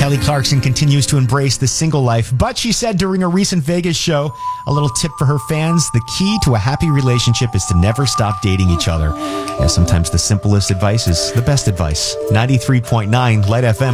Kelly Clarkson continues to embrace the single life, but she said during a recent Vegas show, a little tip for her fans, the key to a happy relationship is to never stop dating each other. Yeah, sometimes the simplest advice is the best advice. 93.9 Light FM.